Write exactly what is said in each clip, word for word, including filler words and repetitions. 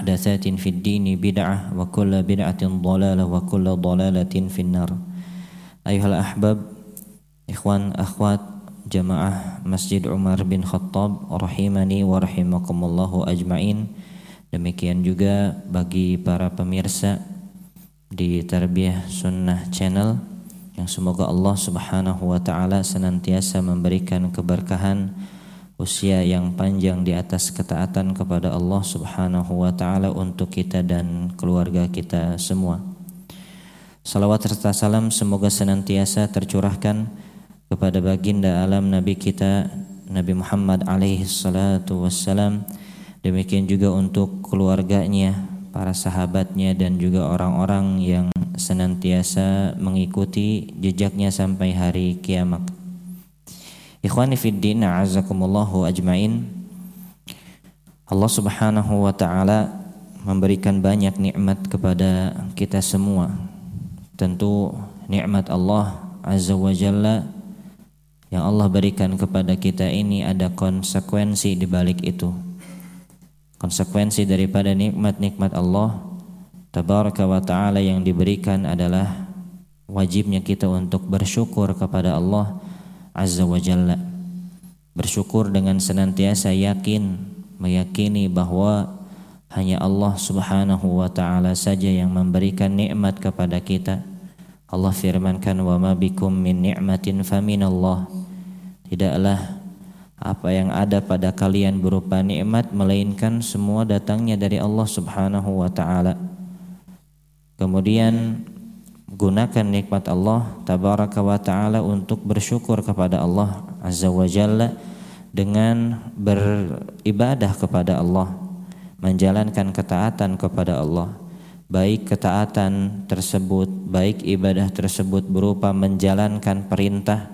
محدثات في الدين بدعة وكل بدعة ضلالة وكل ضلالة في النار. أيها الأحباب, ikhwan akhwat jamaah Masjid Umar bin Khattab rahimani wa rahimakumullahu ajmain. Demikian juga bagi para pemirsa di Tarbiyah Sunnah Channel, yang semoga Allah Subhanahu wa taala senantiasa memberikan keberkahan, usia yang panjang di atas ketaatan kepada Allah Subhanahu wa taala untuk kita dan keluarga kita semua. Salawat serta salam semoga senantiasa tercurahkan kepada baginda alam Nabi kita Nabi Muhammad alaihi salatu wassalam. Demikian juga untuk keluarganya, para sahabatnya, dan juga orang-orang yang senantiasa mengikuti jejaknya sampai hari kiamat. Ikhwani fiddin, a'azakumullahu ajmain. Allah Subhanahu wa taala memberikan banyak nikmat kepada kita semua. Tentu nikmat Allah Azza wa Jalla yang Allah berikan kepada kita ini ada konsekuensi di balik itu. Konsekuensi daripada nikmat-nikmat Allah Tabaraka wa ta'ala yang diberikan adalah wajibnya kita untuk bersyukur kepada Allah Azza wa Jalla. Bersyukur dengan senantiasa yakin, meyakini bahwa hanya Allah Subhanahu wa ta'ala saja yang memberikan nikmat kepada kita. Allah firmankan, wa ma bikum min ni'matin faminallah. Tidaklah apa yang ada pada kalian berupa nikmat melainkan semua datangnya dari Allah Subhanahu wa ta'ala. Kemudian gunakan nikmat Allah Tabaraka wa ta'ala untuk bersyukur kepada Allah Azza wa Jalla dengan beribadah kepada Allah, menjalankan ketaatan kepada Allah. Baik ketaatan tersebut, baik ibadah tersebut berupa menjalankan perintah,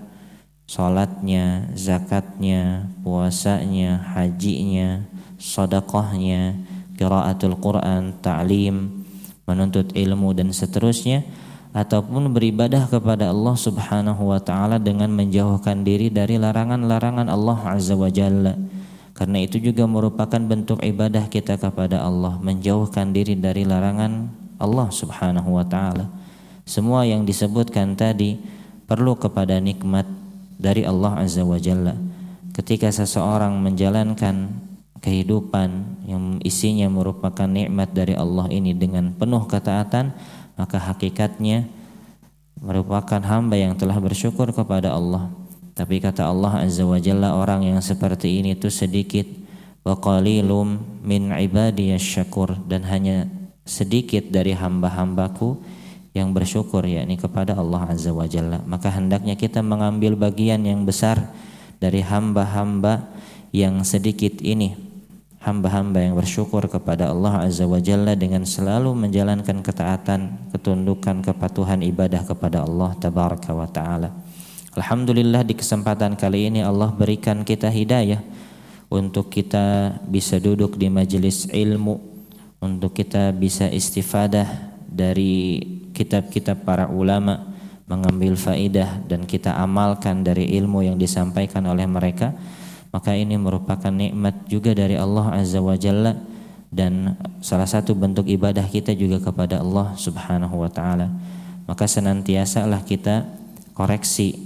salatnya, zakatnya, puasanya, hajinya, sedekahnya, qiraatul Quran, ta'lim, menuntut ilmu dan seterusnya, ataupun beribadah kepada Allah Subhanahu wa taala dengan menjauhkan diri dari larangan-larangan Allah Azza wa Jalla. Karena itu juga merupakan bentuk ibadah kita kepada Allah, menjauhkan diri dari larangan Allah Subhanahu wa taala. Semua yang disebutkan tadi perlu kepada nikmat dari Allah Azza wa Jalla. Ketika seseorang menjalankan kehidupan yang isinya merupakan nikmat dari Allah ini dengan penuh ketaatan, maka hakikatnya merupakan hamba yang telah bersyukur kepada Allah. Tapi kata Allah Azza wa Jalla, orang yang seperti ini itu sedikit, wa qalilum min ibadiyasy syakur, dan hanya sedikit dari hamba-hambaku yang bersyukur, yakni kepada Allah Azza wa Jalla. Maka hendaknya kita mengambil bagian yang besar dari hamba-hamba yang sedikit ini, hamba-hamba yang bersyukur kepada Allah Azza wa Jalla dengan selalu menjalankan ketaatan, ketundukan, kepatuhan ibadah kepada Allah Tabaraka wa ta'ala. Alhamdulillah, di kesempatan kali ini Allah berikan kita hidayah untuk kita bisa duduk di majelis ilmu, untuk kita bisa istifadah dari kitab-kitab para ulama, mengambil faidah dan kita amalkan dari ilmu yang disampaikan oleh mereka. Maka ini merupakan nikmat juga dari Allah Azza wa Jalla, dan salah satu bentuk ibadah kita juga kepada Allah Subhanahu wa ta'ala. Maka senantiasalah kita koreksi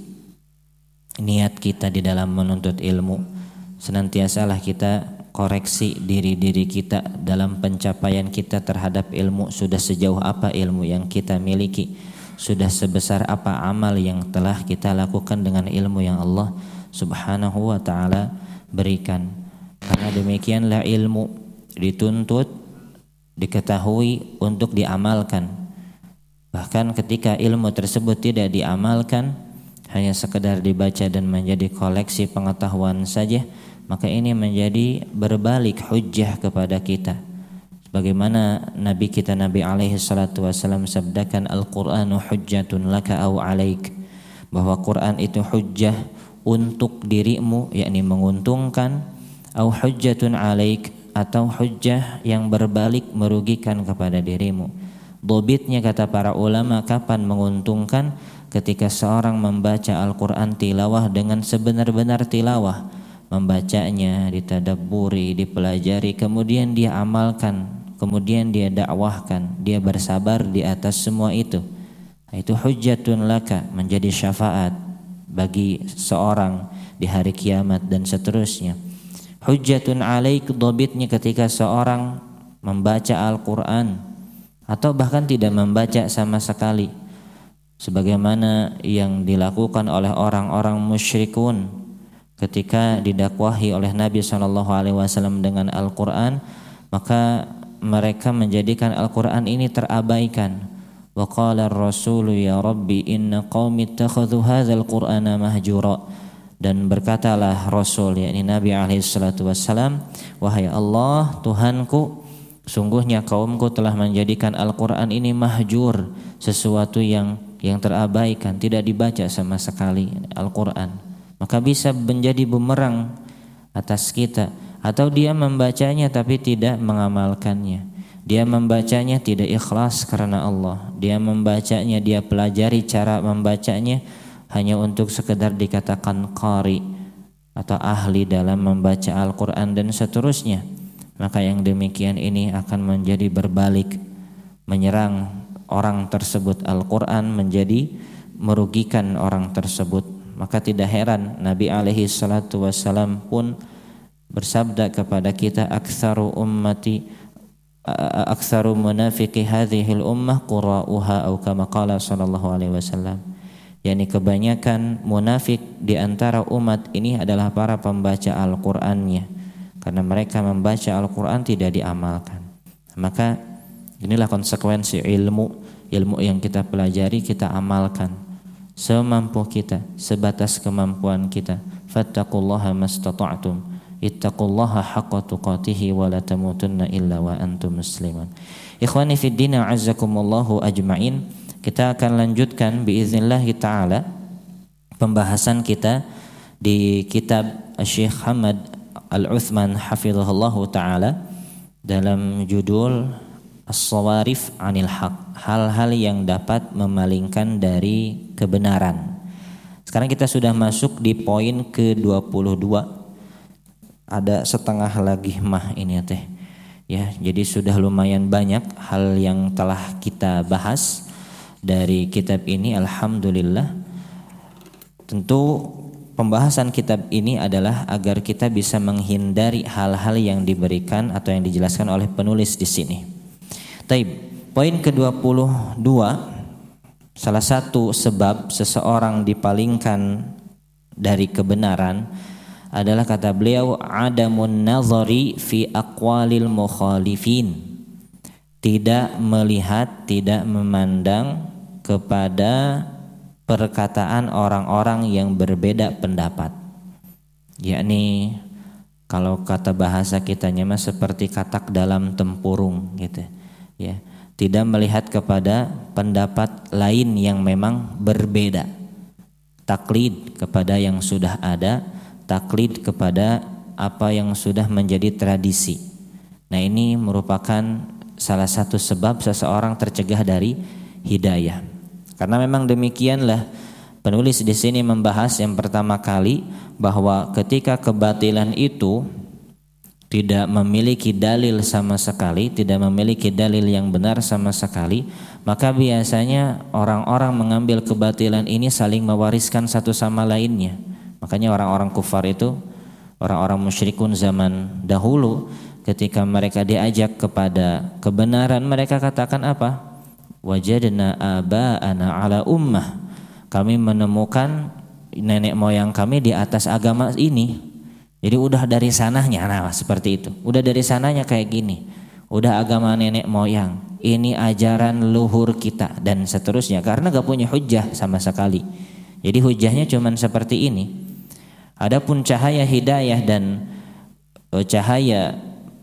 niat kita di dalam menuntut ilmu. Senantiasalah kita koreksi diri-diri kita dalam pencapaian kita terhadap ilmu. Sudah sejauh apa ilmu yang kita miliki, sudah sebesar apa amal yang telah kita lakukan dengan ilmu yang Allah Subhanahu wa ta'ala berikan. Karena demikianlah ilmu dituntut, diketahui untuk diamalkan. Bahkan ketika ilmu tersebut tidak diamalkan, hanya sekedar dibaca dan menjadi koleksi pengetahuan saja, maka ini menjadi berbalik hujjah kepada kita. Bagaimana Nabi kita Nabi alaihi salatu wasallam sabdakan, Al-Qur'anu hujjatun laka au alaik, bahwa Quran itu hujjah untuk dirimu, yakni menguntungkan, au hujjatun alaik, atau hujjah yang berbalik merugikan kepada dirimu. Dobitnya kata para ulama, kapan menguntungkan? Ketika seorang membaca Al-Quran tilawah dengan sebenar-benar tilawah, membacanya, ditadabburi, dipelajari, kemudian dia amalkan kemudian dia dakwahkan, dia bersabar di atas semua itu. Itu hujjatun laka, menjadi syafaat bagi seorang di hari kiamat dan seterusnya. Hujjatun alaik, dobitnya ketika seorang membaca Al-Quran atau bahkan tidak membaca sama sekali, sebagaimana yang dilakukan oleh orang-orang musyrikun ketika didakwahi oleh Nabi shallallahu alaihi wasallam dengan Al-Quran, maka mereka menjadikan Al-Quran ini terabaikan. Wa qala ar-rasulu ya Rabbi inna qaumi ittakhadhu hadzal qur'ana mahjura. Dan berkatalah Rasul, yakni Nabi alaihi salatu wassalam, wahai Allah Tuhanku, sungguhnya kaumku telah menjadikan Al-Quran ini mahjur, sesuatu yang yang terabaikan, tidak dibaca sama sekali Al-Quran. Maka bisa menjadi bumerang atas kita. Atau dia membacanya tapi tidak mengamalkannya. Dia membacanya tidak ikhlas karena Allah. Dia membacanya, dia pelajari cara membacanya hanya untuk sekedar dikatakan qari atau ahli dalam membaca Al-Quran dan seterusnya. Maka yang demikian ini akan menjadi berbalik, menyerang orang tersebut. Al-Quran menjadi merugikan orang tersebut. Maka tidak heran Nabi alaihi salatu wassalam pun bersabda kepada kita, aktsaru ummati aktsaru munafiqi hadhil ummah qura'uha, atau kama qala sallallahu alaihi wasallam, yakni kebanyakan munafik di antara umat ini adalah para pembaca Al-Qur'annya, karena mereka membaca Al-Qur'an tidak diamalkan. Maka inilah konsekuensi ilmu ilmu yang kita pelajari kita amalkan semampu kita, sebatas kemampuan kita. Fattaqullaha mastata'tum, ittaqullaha haqqa tuqatihi wa la tamutunna illa wa antum muslimun. Ikhwani fid din, a'azzakumullahu ajma'in. Kita akan lanjutkan biiznillah taala pembahasan kita di kitab Syekh Hamad Al-Uthman hafizahullahu taala dalam judul As-Sawarif 'anil Haq, hal-hal yang dapat memalingkan dari kebenaran. Sekarang kita sudah masuk di poin ke dua puluh dua. Ada setengah lagi mah ini teh. Ya, jadi sudah lumayan banyak hal yang telah kita bahas dari kitab ini, alhamdulillah. Tentu pembahasan kitab ini adalah agar kita bisa menghindari hal-hal yang diberikan atau yang dijelaskan oleh penulis di sini. Taib, poin ke dua puluh dua, salah satu sebab seseorang dipalingkan dari kebenaran adalah, kata beliau, adamun nazari fi aqwalil mukhalifin, tidak melihat, tidak memandang kepada perkataan orang-orang yang berbeda pendapat. Yakni kalau kata bahasa kitanya mah seperti katak dalam tempurung gitu. Ya, tidak melihat kepada pendapat lain yang memang berbeda. Taklid kepada yang sudah ada, taklid kepada apa yang sudah menjadi tradisi. Nah, ini merupakan salah satu sebab seseorang tercegah dari hidayah. Karena memang demikianlah penulis di sini membahas yang pertama kali bahwa ketika kebatilan itu tidak memiliki dalil sama sekali, tidak memiliki dalil yang benar sama sekali, maka biasanya orang-orang mengambil kebatilan ini saling mewariskan satu sama lainnya. Makanya orang-orang kufar itu, orang-orang musyrikun zaman dahulu, ketika mereka diajak kepada kebenaran, mereka katakan apa? Wajadna aba'ana ala ummah. Kami menemukan nenek moyang kami di atas agama ini. Jadi udah dari sananya, nah seperti itu. Udah dari sananya kayak gini. Udah agama nenek moyang. Ini ajaran luhur kita dan seterusnya. Karena gak punya hujjah sama sekali. Jadi hujjahnya cuman seperti ini. Adapun cahaya hidayah dan cahaya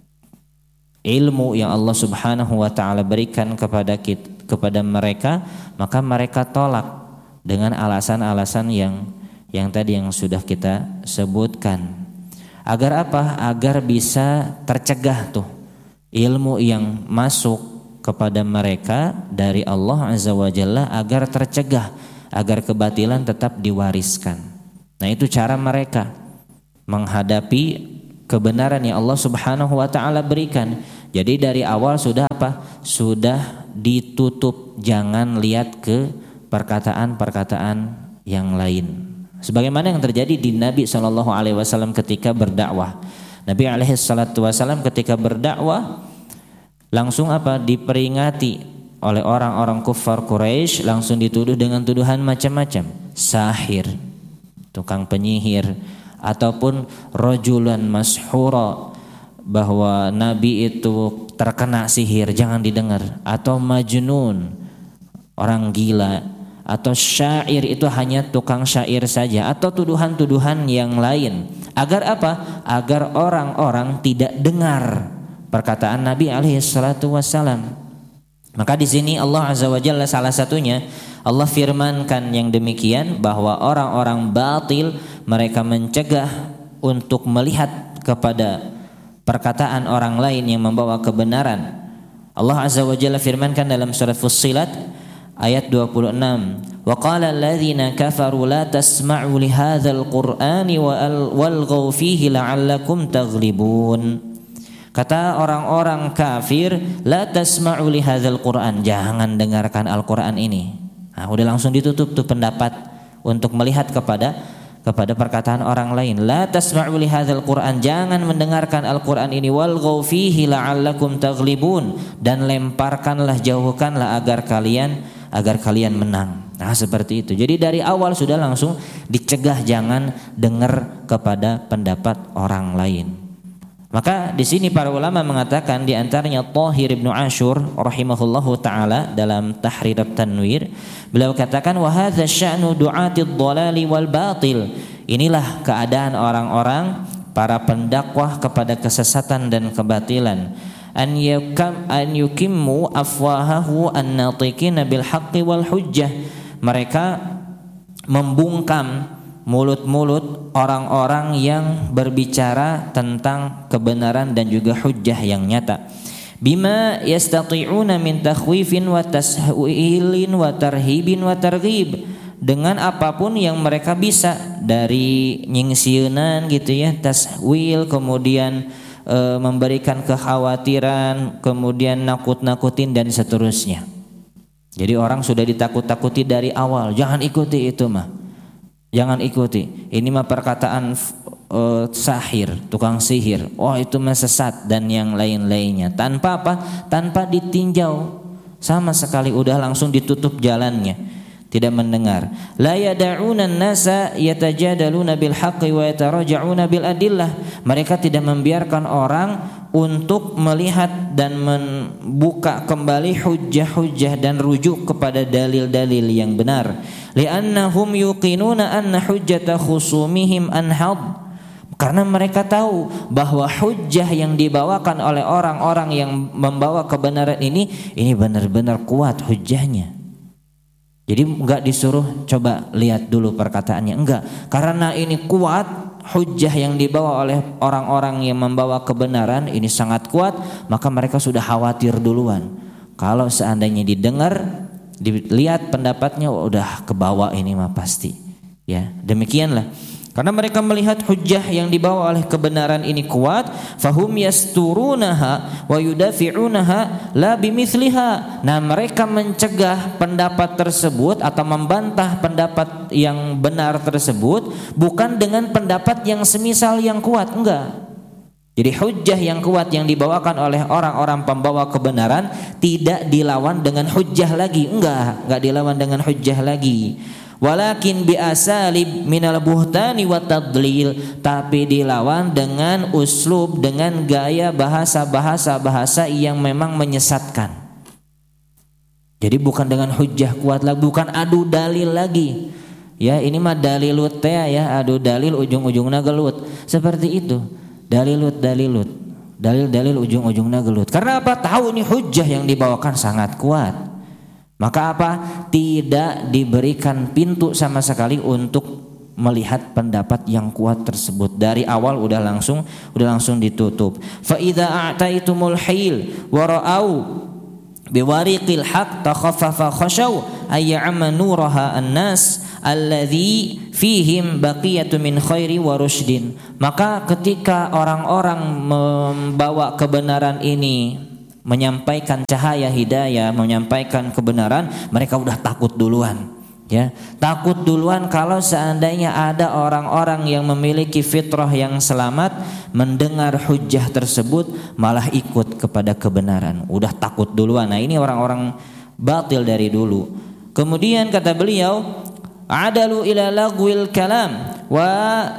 ilmu yang Allah Subhanahu wa taala berikan kepada kita, kepada mereka, maka mereka tolak dengan alasan-alasan yang yang tadi yang sudah kita sebutkan. Agar apa? Agar bisa tercegah tuh ilmu yang masuk kepada mereka dari Allah Azza wa Jalla, agar tercegah, agar kebatilan tetap diwariskan. Nah, itu cara mereka menghadapi kebenaran yang Allah Subhanahu wa taala berikan. Jadi dari awal sudah apa? Sudah ditutup, jangan lihat ke perkataan-perkataan yang lain. Sebagaimana yang terjadi di Nabi shallallahu alaihi wasallam ketika berdakwah. Nabi alaihi salatu wasallam ketika berdakwah langsung apa? Diperingati oleh orang-orang kufar Quraisy, langsung dituduh dengan tuduhan macam-macam. Sahir, tukang penyihir, ataupun rajulan mashura, bahwa Nabi itu terkena sihir, jangan didengar. Atau majnun, orang gila. Atau syair, itu hanya tukang syair saja. Atau tuduhan-tuduhan yang lain. Agar apa? Agar orang-orang tidak dengar perkataan Nabi alaihi salatu wassalam. Maka di sini Allah azza wa jalla salah satunya Allah firmankan yang demikian, bahwa orang-orang batil mereka mencegah untuk melihat kepada perkataan orang lain yang membawa kebenaran. Allah azza wa jalla firmankan dalam surat Fussilat ayat dua puluh enam, wa qala alladziina kafaru la tasma'u li hadzal qur'ani walghaw fihi la'allakum taghlibun. Kata orang-orang kafir, la tasma'u li hadzal qur'an, jangan dengarkan Al-Qur'an ini. Nah, udah langsung ditutup tuh pendapat untuk melihat kepada kepada perkataan orang lain. La tasma'u li hadzal qur'an, jangan mendengarkan Al-Qur'an ini. Walghaw fihi la'allakum taghlibun, dan lemparkanlah, jauhkanlah agar kalian agar kalian menang. Nah, seperti itu. Jadi dari awal sudah langsung dicegah jangan dengar kepada pendapat orang lain. Maka di sini para ulama mengatakan, di antaranya Thahir Ibnu Ashur rahimahullahu taala dalam Tahrir at-Tanwir, beliau katakan wa hadza sya'nu du'atid dhalali wal batil. Inilah keadaan orang-orang para pendakwah kepada kesesatan dan kebatilan. An yukam an yukimmu afwahahu an-natiqina bil haqqi wal hujjah. Mereka membungkam mulut-mulut orang-orang yang berbicara tentang kebenaran dan juga hujjah yang nyata. Bima yastati'una min takhwifin wa tashwilin wa tarhibin wa targhib, dengan apapun yang mereka bisa, dari nyingsieun gitu ya, tashwil, kemudian e, memberikan kekhawatiran, kemudian nakut-nakutin dan seterusnya. Jadi orang sudah ditakut-takuti dari awal, jangan ikuti itu mah. Jangan ikuti. Ini mah perkataan uh, sahir, tukang sihir. Oh, itu mah sesat dan yang lain-lainnya. Tanpa apa? Tanpa ditinjau. Sama sekali udah langsung ditutup jalannya. Tidak mendengar. La yada'una an-nasa yatajadaluna bil haqqi wa yataraja'una bil adillah. Mereka tidak membiarkan orang untuk melihat dan membuka kembali hujjah-hujjah dan rujuk kepada dalil-dalil yang benar. Li'annahum yuqinuna anna hujjata khusumihim anhad. Karena mereka tahu bahwa hujjah yang dibawakan oleh orang-orang yang membawa kebenaran ini ini benar-benar kuat hujjahnya. Jadi enggak disuruh coba lihat dulu perkataannya, enggak. Karena ini kuat, hujjah yang dibawa oleh orang-orang yang membawa kebenaran ini sangat kuat, maka mereka sudah khawatir duluan. Kalau seandainya didengar, dilihat pendapatnya, oh, udah kebawa ini mah pasti. Ya, demikianlah. Karena mereka melihat hujjah yang dibawa oleh kebenaran ini kuat, fahum yasturunaha wa yudafi'unaha la bimithliha. Nah, mereka mencegah pendapat tersebut atau membantah pendapat yang benar tersebut bukan dengan pendapat yang semisal yang kuat, enggak. Jadi hujjah yang kuat yang dibawakan oleh orang-orang pembawa kebenaran tidak dilawan dengan hujjah lagi, enggak, enggak dilawan dengan hujjah lagi. Walakin bi asalib minal buhtani wa tadlil, tapi dilawan dengan uslub, dengan gaya bahasa-bahasa bahasa yang memang menyesatkan. Jadi bukan dengan hujjah kuat lagi, bukan adu dalil lagi. Ya, ini mah dalilut teh ya, adu dalil ujung-ujungna gelut. Seperti itu. Dalilut dalilut. Dalil-dalil ujung-ujungna gelut. Karena apa? Tahu ini hujjah yang dibawakan sangat kuat. Maka apa? Tidak diberikan pintu sama sekali untuk melihat pendapat yang kuat tersebut. Dari awal udah langsung udah langsung ditutup. Fa idza a'taitumul hil wa ra'au biwariqil haqq takhaffafa khashaw ayya'ama nuraha an-nas alladzi fihim baqiyatu min khairi wa rusydin. Maka ketika orang-orang membawa kebenaran ini, menyampaikan cahaya hidayah, menyampaikan kebenaran, mereka udah takut duluan. Ya, takut duluan kalau seandainya ada orang-orang yang memiliki fitrah yang selamat mendengar hujjah tersebut malah ikut kepada kebenaran. Udah takut duluan. Nah, ini orang-orang batil dari dulu. Kemudian kata beliau, adalu ila lagwil kalam wa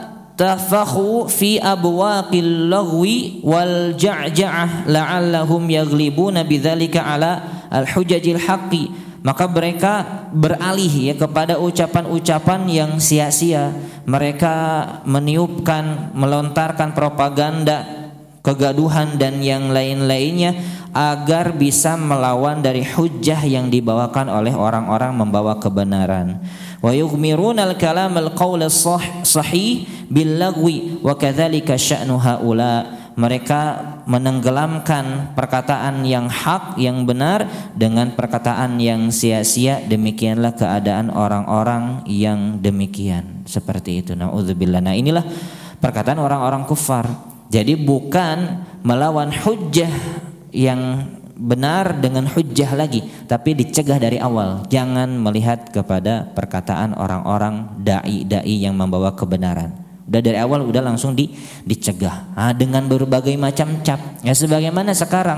tafakhu fi abwaqil lagwi wal ja'ja'ah la'allahum yaglibuna bidzalika ala al-hujajil haqqi. Maka mereka beralih ya kepada ucapan-ucapan yang sia-sia. Mereka meniupkan, melontarkan propaganda, kegaduhan dan yang lain-lainnya agar bisa melawan dari hujjah yang dibawakan oleh orang-orang membawa kebenaran. Wa yughmiruna al-kalam al-qawl as-sahih bil-lagwi wa kadzalika sya'nu haula. Mereka menenggelamkan perkataan yang hak, yang benar dengan perkataan yang sia-sia. Demikianlah keadaan orang-orang yang demikian. Seperti itu. Na'udzubillah. Nah, inilah perkataan orang-orang kufar. Jadi bukan melawan hujjah yang benar dengan hujjah lagi, tapi dicegah dari awal. Jangan melihat kepada perkataan orang-orang dai-dai yang membawa kebenaran. Udah dari awal udah langsung di, dicegah nah, dengan berbagai macam cap. Ya sebagaimana sekarang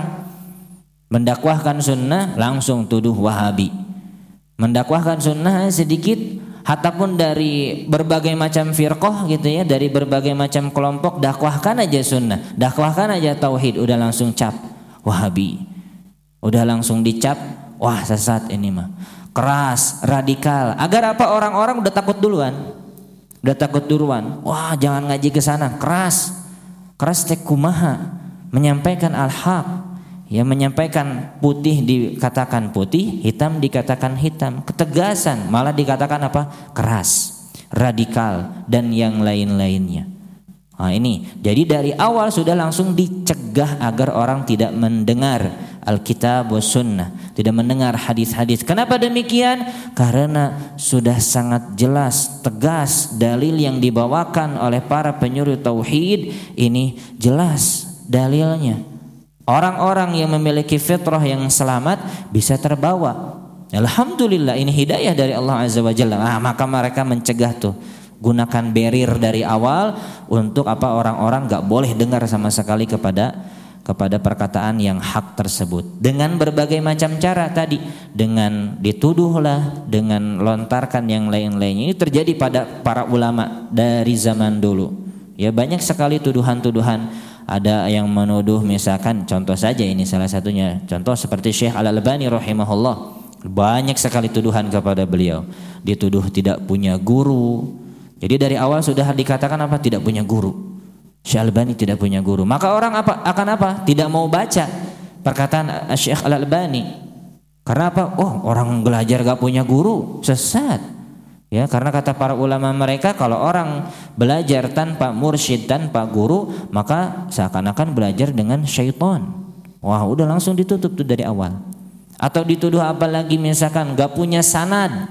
mendakwahkan sunnah langsung tuduh Wahabi. Mendakwahkan sunnah sedikit ataupun dari berbagai macam firqah gitu ya, dari berbagai macam kelompok, dakwahkan aja sunnah, dakwahkan aja tauhid, udah langsung cap Wahabi. Udah langsung dicap, wah sesat ini mah. Keras, radikal. Agar apa? Orang-orang udah takut duluan. Udah takut duluan. Wah, jangan ngaji ke sana. Keras. Keras teh kumaha? Menyampaikan al-haq. Ya, menyampaikan putih dikatakan putih, hitam dikatakan hitam. Ketegasan malah dikatakan apa? Keras, radikal dan yang lain-lainnya. Nah, ini. Jadi dari awal sudah langsung dicegah agar orang tidak mendengar Alkitab wa sunnah, tidak mendengar hadis-hadis. Kenapa demikian? Karena sudah sangat jelas, tegas dalil yang dibawakan oleh para penyuruh tauhid ini, jelas dalilnya. Orang-orang yang memiliki fitrah yang selamat bisa terbawa. Alhamdulillah, ini hidayah dari Allah Azza wa Jalla. Ah, maka mereka mencegah tuh. Gunakan barrier dari awal untuk apa? Orang-orang enggak boleh dengar sama sekali kepada kepada perkataan yang hak tersebut dengan berbagai macam cara tadi, dengan dituduhlah, dengan lontarkan yang lain-lainnya. Ini terjadi pada para ulama dari zaman dulu. Ya, banyak sekali tuduhan-tuduhan. Ada yang menuduh, misalkan contoh saja ini salah satunya, contoh seperti Syekh Al-Albani rahimahullah. Banyak sekali tuduhan kepada beliau. Dituduh tidak punya guru. Jadi dari awal sudah dikatakan apa? Tidak punya guru. Syekh Al-Albani tidak punya guru. Maka orang apa akan apa? Tidak mau baca perkataan Syekh Al-Albani. Karena apa? Oh, orang belajar gak punya guru, sesat. Ya, karena kata para ulama mereka, kalau orang belajar tanpa mursyid, tanpa guru, maka seakan-akan belajar dengan syaitan. Wah, udah langsung ditutup tuh dari awal. Atau dituduh apa lagi, misalkan gak punya sanad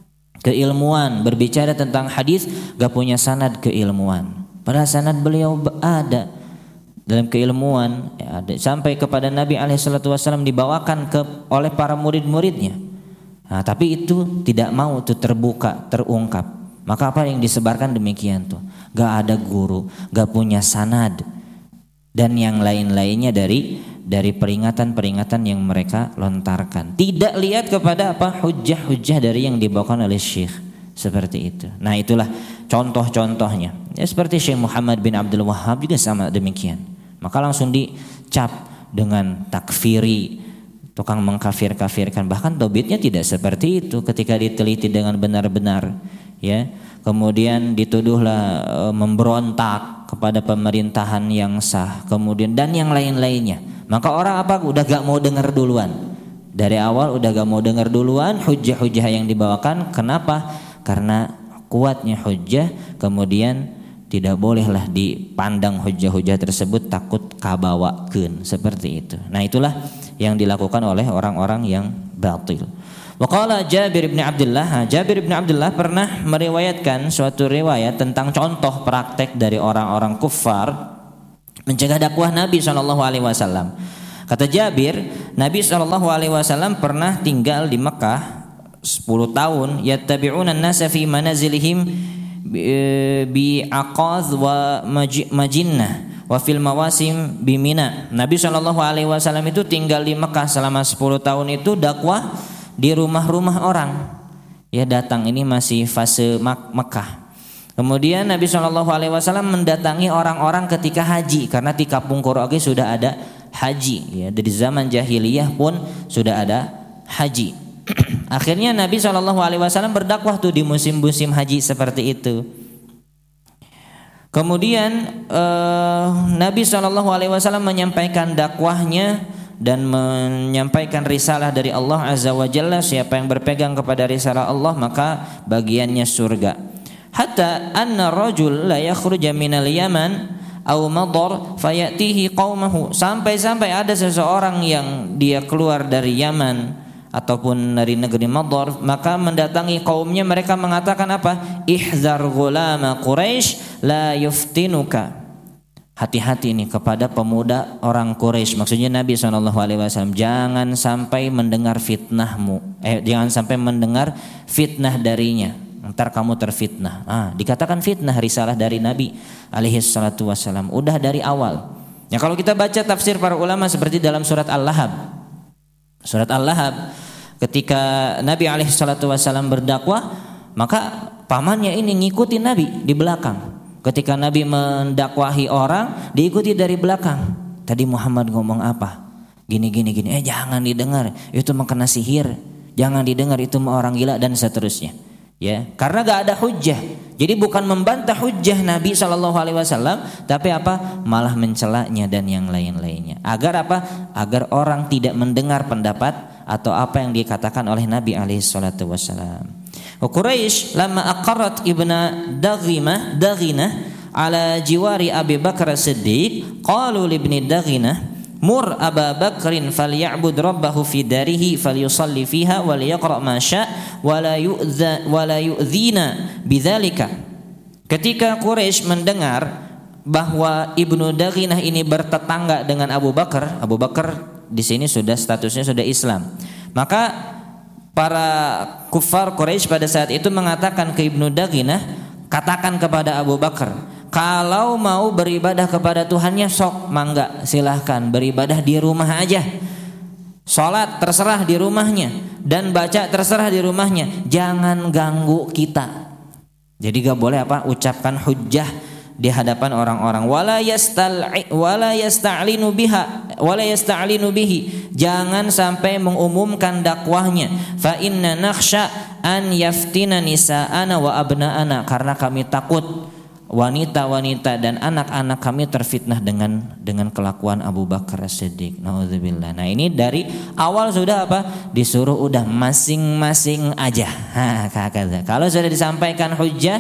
keilmuan, berbicara tentang hadis gak punya sanad keilmuan. Padahal sanad beliau ada dalam keilmuan, ya, ada, sampai kepada Nabi alaihi salatu wasallam dibawakan ke oleh para murid-muridnya. Nah, tapi itu tidak mau tuh terbuka, terungkap. Maka apa yang disebarkan demikian tuh, gak ada guru, gak punya sanad dan yang lain-lainnya dari dari peringatan-peringatan yang mereka lontarkan. Tidak lihat kepada apa? Hujjah-hujjah dari yang dibawakan oleh syekh. Seperti itu. Nah, itulah contoh-contohnya. Ya, seperti Syekh Muhammad bin Abdul Wahhab juga sama demikian. Maka langsung dicap dengan takfiri, tukang mengkafir-kafirkan. Bahkan tauhidnya tidak seperti itu ketika diteliti dengan benar-benar. Ya, kemudian dituduhlah e, memberontak kepada pemerintahan yang sah, kemudian dan yang lain-lainnya. Maka orang apa? Udah gak mau dengar duluan. Dari awal udah gak mau dengar duluan hujjah-hujjah yang dibawakan. Kenapa? Karena kuatnya hujjah, kemudian tidak bolehlah dipandang hujjah-hujjah tersebut, takut kabawakeun, seperti itu. Nah, itulah yang dilakukan oleh orang-orang yang batil. Wa qala Jabir bin Abdullah, Jabir bin Abdullah pernah meriwayatkan suatu riwayat tentang contoh praktek dari orang-orang kufar mencegah dakwah Nabi sallallahu alaihi wasallam. Kata Jabir, Nabi sallallahu alaihi wasallam pernah tinggal di Mekah sepuluh tahun, yattabi'una an-nasa fi manazilihim bi aqaz wa majinnah wa fil mawasim bi Mina. Nabi sallallahu alaihi wasallam itu tinggal di Mekah selama sepuluh tahun itu dakwah di rumah-rumah orang. Ya, datang ini masih fase Mak- Mekah. Kemudian Nabi shallallahu alaihi wasallam mendatangi orang-orang ketika haji, karena di kampung Quraisy sudah ada haji. Ya, dari zaman jahiliyah pun sudah ada haji. Akhirnya Nabi shallallahu alaihi wasallam berdakwah tuh di musim-musim haji seperti itu. Kemudian eh, Nabi shallallahu alaihi wasallam menyampaikan dakwahnya dan menyampaikan risalah dari Allah Azza wa Jalla. Siapa yang berpegang kepada risalah Allah maka bagiannya surga. Hatta anna rajul la yakhruja minal Yaman aw Madar fayatihi qaumahu, sampai-sampai ada seseorang yang dia keluar dari Yaman ataupun dari negeri Madar, maka mendatangi kaumnya, mereka mengatakan apa? Ihzar ghulama Quraisy la yuftinuka. Hati-hati nih kepada pemuda orang Quraisy. Maksudnya Nabi shallallahu alaihi wasallam, jangan sampai mendengar fitnahmu. Eh, jangan sampai mendengar fitnah darinya. Ntar kamu terfitnah. Ah, dikatakan fitnah risalah dari Nabi alaihi salatu wasallam. Udah dari awal. Ya, kalau kita baca tafsir para ulama seperti dalam surat Al-Lahab. Surat Al-Lahab, ketika Nabi alaihi salatu wasallam berdakwah, maka pamannya ini ngikutin Nabi di belakang. Ketika Nabi mendakwahi orang, diikuti dari belakang. Tadi Muhammad ngomong apa? Gini gini gini. Eh, jangan didengar, itu mah kena sihir. Jangan didengar, itu mah orang gila, dan seterusnya. Ya, karena gak ada hujjah. Jadi bukan membantah hujjah Nabi shallallahu alaihi wasallam, tapi apa? Malah mencelanya dan yang lain-lainnya. Agar apa? Agar orang tidak mendengar pendapat atau apa yang dikatakan oleh Nabi alaihi salatu wasallam. Quraisy lama aqarrat ibna Daghimah Daghinah ala jiwari Abi Bakar Siddiq, qalu li ibni Daghinah mur Aba Bakrin falya'bud rabbahu fi darihi falyusalli fiha wal yaqra ma syaa wa la yu'dza wa la yu'dzina bidzalika. Ketika Quraisy mendengar bahwa Ibnu Daghinah ini bertetangga dengan Abu Bakar, Abu Bakar di sini sudah statusnya sudah Islam, maka para kufar Quraisy pada saat itu mengatakan ke Ibnu Daghinah, katakan kepada Abu Bakar, kalau mau beribadah kepada Tuhannya sok, mangga silahkan beribadah di rumah aja. Sholat terserah di rumahnya, dan baca terserah di rumahnya, jangan ganggu kita. Jadi gak boleh apa? Ucapkan hujjah di hadapan orang-orang. Wala yastal'i wala yasta'linu biha wala yasta'linu bihi, jangan sampai mengumumkan dakwahnya. Fa inna nakhsha an yaftina nisa'ana wa abna'ana, karena kami takut wanita-wanita dan anak-anak kami terfitnah dengan dengan kelakuan Abu Bakar As-Siddiq. Nauzubillah. Nah, ini dari awal sudah apa? Disuruh udah masing-masing aja. Ha, kata. Kalau sudah disampaikan hujjah,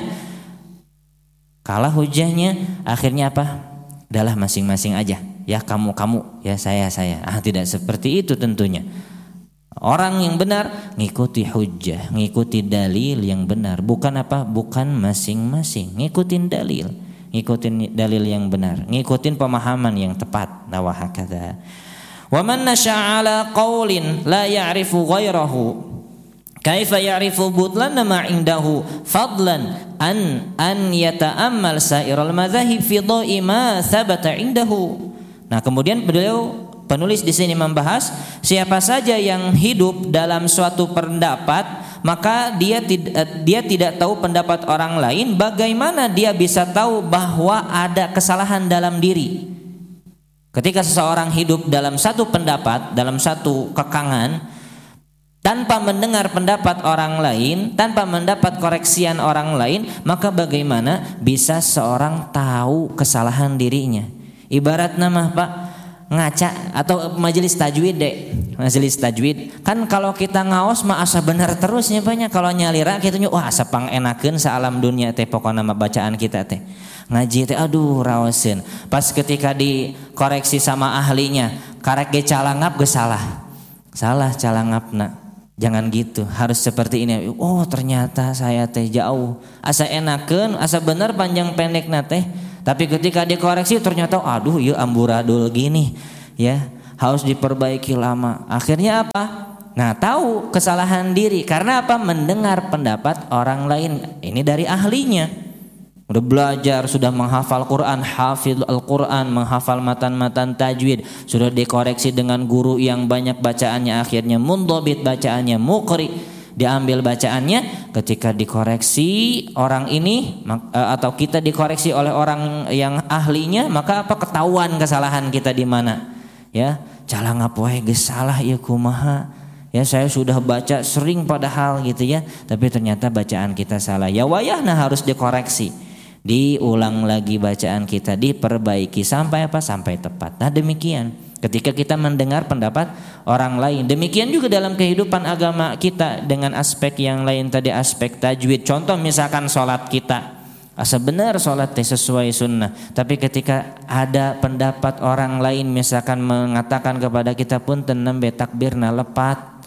kalah hujahnya, akhirnya apa? Adalah masing-masing aja. Ya kamu kamu, ya saya saya. Ah, tidak seperti itu tentunya. Orang yang benar ngikuti hujjah, ngikuti dalil yang benar. Bukan apa? Bukan masing-masing. Ngikutin dalil, ngikutin dalil yang benar, ngikutin pemahaman yang tepat. Nah, wa hakadha. Wa man nasha'a 'ala qaulin la ya'rifu ghairahu kaifa ya'rifu butlan ma 'indahu fadlan an an yata'ammal sa'iral madzahib fi dha'i ma thabata 'indahu. Nah, kemudian beliau penulis di sini membahas siapa saja yang hidup dalam suatu pendapat, maka dia tidak dia tidak tahu pendapat orang lain, bagaimana dia bisa tahu bahwa ada kesalahan dalam diri? Ketika seseorang hidup dalam satu pendapat, dalam satu kekangan, tanpa mendengar pendapat orang lain, tanpa mendapat koreksian orang lain, maka bagaimana bisa seorang tahu kesalahan dirinya? Ibarat nama Pak ngaca atau majelis tajwid deh, majelis tajwid kan kalau kita ngaos mah asa bener terusnya banyak, kalau nyalira kita nyu wah asa pang enakeun saalam dunia teh pokona mah bacaan kita teh ngaji teh aduh raoseun, pas ketika dikoreksi sama ahlinya karek ge calangap ge salah salah calangapna Jangan gitu, harus seperti ini. Oh ternyata saya teh jauh, asa enakeun, asa bener panjang pendek teh. Tapi ketika dikoreksi ternyata aduh ya amburadul gini ya, harus diperbaiki lama. Akhirnya apa? Nah tahu kesalahan diri karena apa? Mendengar pendapat orang lain. Ini dari ahlinya. Udah belajar, sudah menghafal Quran, hafidh Al-Quran, menghafal matan-matan tajwid, sudah dikoreksi dengan guru yang banyak bacaannya, akhirnya mundhabit bacaannya, muqri, diambil bacaannya. Ketika dikoreksi orang ini atau kita dikoreksi oleh orang yang ahlinya, maka apa? Ketahuan kesalahan kita di mana. Ya, cala ngapoe geus salah ieu kumaha. Ya saya sudah baca sering padahal gitu ya, tapi ternyata bacaan kita salah. Ya wayahna harus dikoreksi. Diulang lagi bacaan kita, diperbaiki sampai apa? Sampai tepat. Nah demikian ketika kita mendengar pendapat orang lain. Demikian juga dalam kehidupan agama kita dengan aspek yang lain tadi, aspek tajwid. Contoh misalkan sholat kita, asa benar sholat sesuai sunnah, tapi ketika ada pendapat orang lain misalkan mengatakan kepada kita punten nembe takbirna lepat,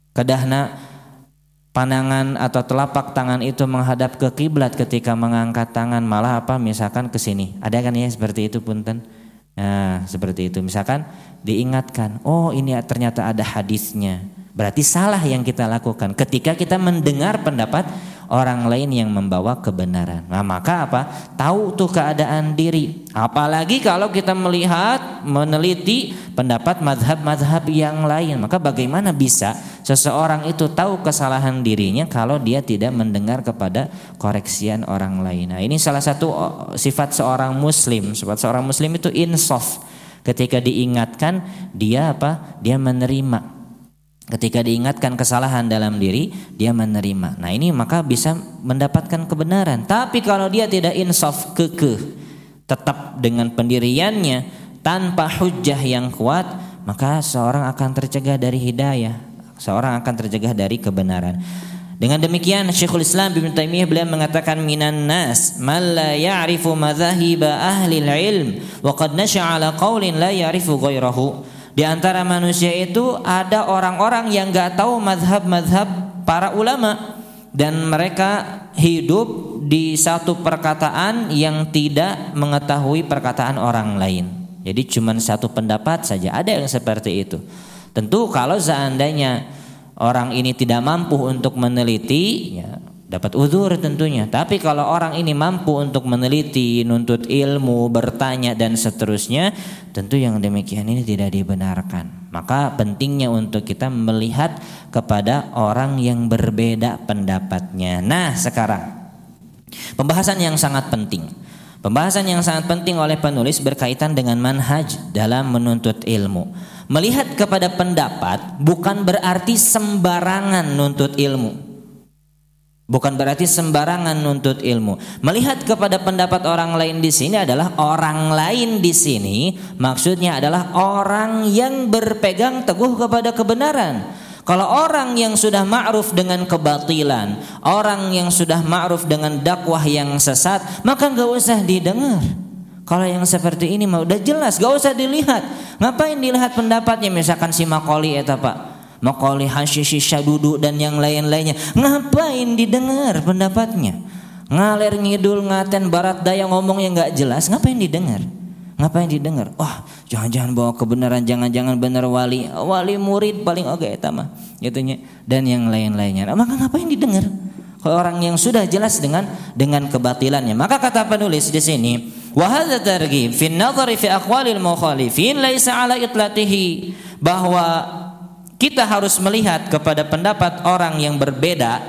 kedahna pandangan atau telapak tangan itu menghadap ke kiblat ketika mengangkat tangan, malah apa misalkan ke sini. Ada kan ya seperti itu punten. Nah, seperti itu misalkan diingatkan, oh ini ternyata ada hadisnya. Berarti salah yang kita lakukan ketika kita mendengar pendapat orang lain yang membawa kebenaran. Nah, maka apa? Tahu tuh keadaan diri. Apalagi kalau kita melihat, meneliti pendapat mazhab-mazhab yang lain. Maka bagaimana bisa seseorang itu tahu kesalahan dirinya kalau dia tidak mendengar kepada koreksian orang lain. Nah, ini salah satu sifat seorang muslim. Sifat seorang muslim itu insaf. Ketika diingatkan, dia apa? Dia menerima. Ketika diingatkan kesalahan dalam diri, dia menerima. Nah ini maka bisa mendapatkan kebenaran. Tapi kalau dia tidak insaf, kekeh, tetap dengan pendiriannya tanpa hujjah yang kuat, maka seorang akan tercegah dari hidayah, seorang akan tercegah dari kebenaran. Dengan demikian Syekhul Islam Ibnu Taimiyah beliau mengatakan minan nas man la ya'rifu madzahiba ahli ilm wa qad nasha'a ala qaulin la ya'rifu ghairahu. Di antara manusia itu ada orang-orang yang gak tahu mazhab-mazhab para ulama dan mereka hidup di satu perkataan yang tidak mengetahui perkataan orang lain. Jadi cuma satu pendapat saja, ada yang seperti itu. Tentu kalau seandainya orang ini tidak mampu untuk meneliti, ya dapat uzur tentunya. Tapi kalau orang ini mampu untuk meneliti, nuntut ilmu, bertanya dan seterusnya, tentu yang demikian ini tidak dibenarkan. Maka pentingnya untuk kita melihat kepada orang yang berbeda pendapatnya. Nah sekarang pembahasan yang sangat penting. Pembahasan yang sangat penting oleh penulis berkaitan dengan manhaj dalam menuntut ilmu. Melihat kepada pendapat bukan berarti sembarangan nuntut ilmu. Bukan berarti sembarangan nuntut ilmu. Melihat kepada pendapat orang lain di sini adalah orang lain di sini maksudnya adalah orang yang berpegang teguh kepada kebenaran. Kalau orang yang sudah ma'ruf dengan kebatilan, orang yang sudah ma'ruf dengan dakwah yang sesat, maka enggak usah didengar. Kalau yang seperti ini mah udah jelas, enggak usah dilihat. Ngapain dilihat pendapatnya misalkan si Makoli eta Pak? Makoli Hasyishi Syadudu dan yang lain-lainnya, ngapain didengar pendapatnya? Ngaler ngidul ngaten barat daya ngomongnya nggak jelas, ngapain didengar? Ngapain didengar? Wah, jangan-jangan bawa kebenaran, jangan-jangan benar wali, wali murid paling oke eta mah, gitunya dan yang lain-lainnya. Maka ngapain didengar? Kalau orang yang sudah jelas dengan dengan kebatilannya. Maka kata penulis di sini, wa hadza targhib fi an-nadhari fi aqwalil mukhalifin laisa ala itlatihi, bahwa kita harus melihat kepada pendapat orang yang berbeda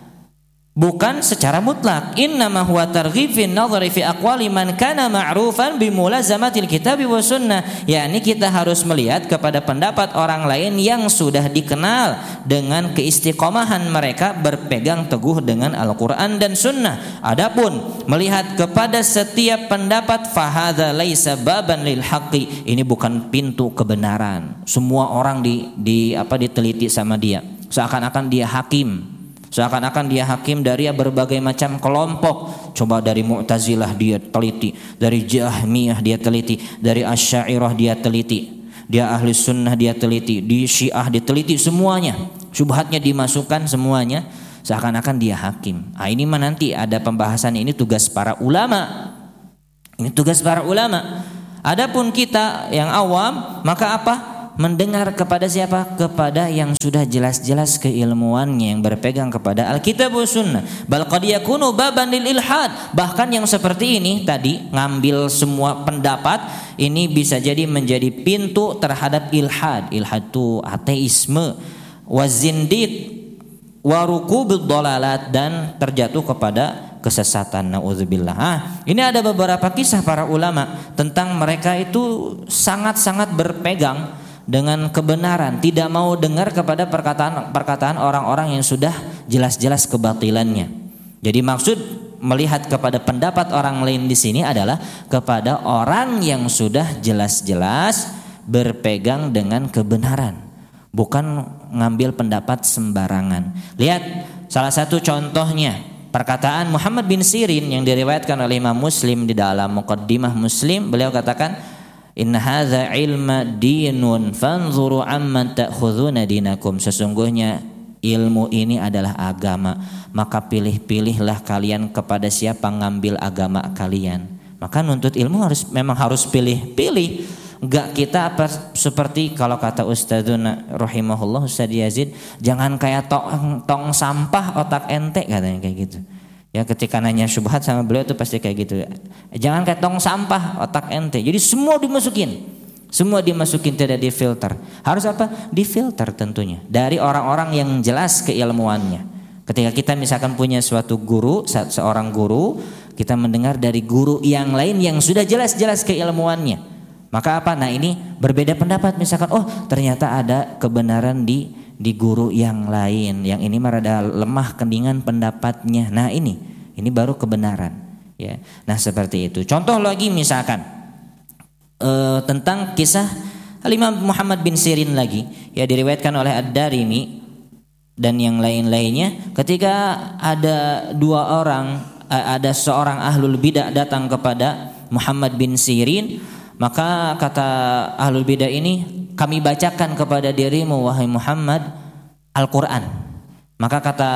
bukan secara mutlak. Innama huwa targhib fi an-nadhari fi aqwali man kana ma'rufan bi mulazamatil kitab wa sunnah. yakni kita harus melihat kepada pendapat orang lain yang sudah dikenal dengan keistiqomahan mereka berpegang teguh dengan Al-Qur'an dan sunnah. Adapun melihat kepada setiap pendapat fahadza laisa baban lil haqqi, ini bukan pintu kebenaran. Semua orang di di apa diteliti sama dia. Seakan-akan dia hakim. Seakan-akan dia hakim dari berbagai macam kelompok. Coba dari Mu'tazilah dia teliti, dari Jahmiyah dia teliti, dari Asy'ariyah dia teliti, dia ahli sunnah dia teliti, di Syiah diteliti semuanya. syubhatnya dimasukkan semuanya, seakan-akan dia hakim. Ah, ini mah nanti ada pembahasan, ini tugas para ulama. Ini tugas para ulama. Adapun kita yang awam, maka apa? Mendengar kepada siapa? Kepada yang sudah jelas-jelas keilmuannya, yang berpegang kepada Alkitab wa Sunnah. Bal qad yakunu baban lil ilhad. Bahkan yang seperti ini tadi, ngambil semua pendapat, ini bisa jadi menjadi pintu terhadap ilhad. Ilhad itu ateisme, wa zindiq, wa rukubud dhalalat, dan terjatuh kepada kesesatan. Nauzubillah. Ah, ini ada beberapa kisah para ulama tentang mereka itu sangat-sangat berpegang dengan kebenaran, tidak mau dengar kepada perkataan-perkataan orang-orang yang sudah jelas-jelas kebatilannya. Jadi maksud melihat kepada pendapat orang lain di sini adalah kepada orang yang sudah jelas-jelas berpegang dengan kebenaran, bukan ngambil pendapat sembarangan. Lihat salah satu contohnya, perkataan Muhammad bin Sirin yang diriwayatkan oleh Imam Muslim di dalam Muqaddimah Muslim. Beliau katakan, inna hadza ilma dinun fanzuru amman ta'khuduna dinakum. Sesungguhnya ilmu ini adalah agama, maka pilih-pilihlah kalian kepada siapa ngambil agama kalian. Maka nuntut ilmu harus memang harus pilih-pilih. Enggak kita apa seperti kalau kata Ustadzuna rahimahullah, Ustadz Yazid, jangan kayak tong, tong sampah otak ente, katanya kayak gitu. Ya, ketika nanya syubhat sama beliau itu pasti kayak gitu. Jangan kayak tong sampah otak ente. Jadi semua dimasukin. Semua dimasukin, tidak difilter. Harus apa? Difilter tentunya dari orang-orang yang jelas keilmuannya. Ketika kita misalkan punya suatu guru, seorang guru, kita mendengar dari guru yang lain yang sudah jelas-jelas keilmuannya. Maka apa? Nah, ini berbeda pendapat, misalkan oh ternyata ada kebenaran di di guru yang lain, yang ini merada lemah keningan pendapatnya. Nah, ini ini baru kebenaran, ya. Nah, seperti itu. Contoh lagi misalkan e, tentang kisah Imam Muhammad bin Sirin lagi, ya, diriwayatkan oleh Ad-Darimi dan yang lain-lainnya, ketika ada dua orang, ada seorang ahlul bidah datang kepada Muhammad bin Sirin, maka kata ahlul bidah ini, kami bacakan kepada dirimu wahai Muhammad Al-Quran. Maka kata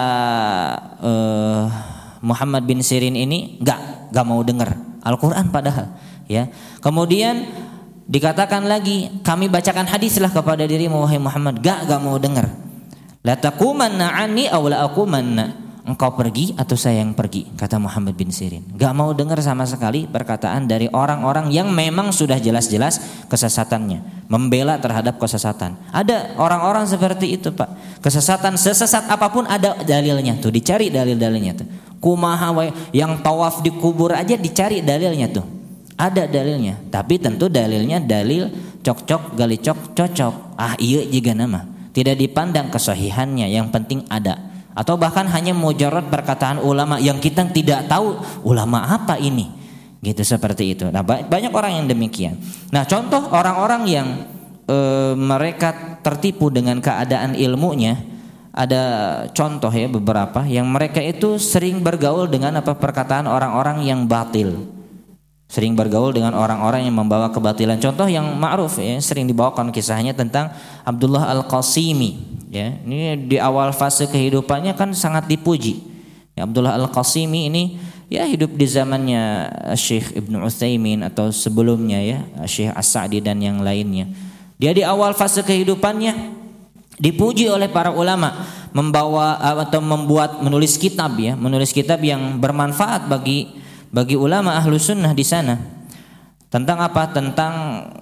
uh, Muhammad bin Sirin ini enggak, enggak mau dengar Al-Quran padahal, ya. Kemudian dikatakan lagi, kami bacakan hadislah kepada dirimu wahai Muhammad, enggak, enggak mau dengar. La taqumanna anni aw la aqumanna. Engkau pergi atau saya yang pergi, kata Muhammad bin Sirin. Gak mau dengar sama sekali perkataan dari orang-orang yang memang sudah jelas-jelas kesesatannya, membela terhadap kesesatan. Ada orang-orang seperti itu, Pak. Kesesatan sesesat apapun ada dalilnya tuh, dicari dalil-dalilnya tuh. Kumaha wae, yang tawaf di kubur aja dicari dalilnya tuh. Ada dalilnya, tapi tentu dalilnya dalil cocok galicok cocok. Ah, iya juga nama. Tidak dipandang kesahihannya, yang penting ada. Atau bahkan hanya mujarrad perkataan ulama yang kita tidak tahu ulama apa ini, gitu, seperti itu. Nah, banyak orang yang demikian. Nah, contoh orang-orang yang e, mereka tertipu dengan keadaan ilmunya, ada contoh ya beberapa yang mereka itu sering bergaul dengan apa perkataan orang-orang yang batil, sering bergaul dengan orang-orang yang membawa kebatilan. Contoh yang ma'ruf ya, sering dibawakan kisahnya tentang Abdullah Al-Qasimi. Ya, ini di awal fase kehidupannya kan sangat dipuji. Ya, Abdullah Al-Qasimi ini ya hidup di zamannya Syekh Ibnu Utsaimin atau sebelumnya ya Syekh As-Sa'di dan yang lainnya. Dia di awal fase kehidupannya dipuji oleh para ulama, membawa atau membuat menulis kitab ya, menulis kitab yang bermanfaat bagi bagi ulama ahlu sunnah di sana. Tentang apa? Tentang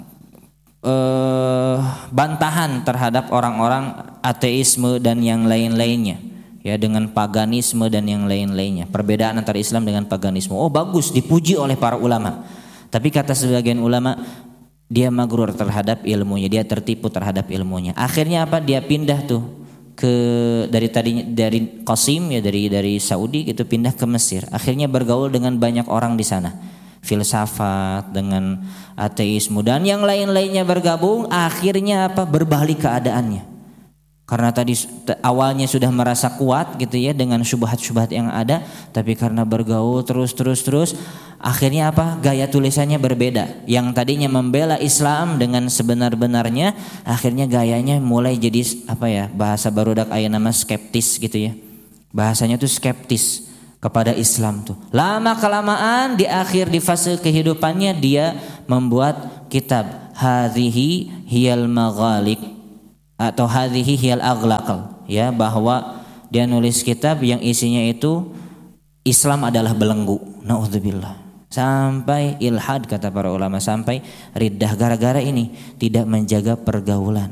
Uh, bantahan terhadap orang-orang ateisme dan yang lain-lainnya, ya, dengan paganisme dan yang lain-lainnya, perbedaan antara Islam dengan paganisme. Oh, bagus, dipuji oleh para ulama. Tapi kata sebagian ulama, dia magrur terhadap ilmunya, dia tertipu terhadap ilmunya. Akhirnya apa? Dia pindah tuh ke dari tadi dari Qasim ya, dari dari Saudi gitu, pindah ke Mesir. Akhirnya bergaul dengan banyak orang di sana. Filsafat dengan ateisme dan yang lain-lainnya bergabung, akhirnya apa? Berbalik keadaannya. Karena tadi awalnya sudah merasa kuat gitu ya dengan syubhat-syubhat yang ada, tapi karena bergaul terus terus terus akhirnya apa? Gaya tulisannya berbeda. Yang tadinya membela Islam dengan sebenar-benarnya, akhirnya gayanya mulai jadi apa ya? Bahasa barudak aya nama skeptis gitu ya. Bahasanya tuh skeptis kepada Islam tuh. Lama kelamaan di akhir di fase kehidupannya dia membuat kitab Hadhihi hiyal maghaliq atau hadhihi hiyal aghlaqal, ya, bahwa dia nulis kitab yang isinya itu Islam adalah belenggu. Naudzubillah. Sampai ilhad kata para ulama, sampai riddah gara-gara ini tidak menjaga pergaulan.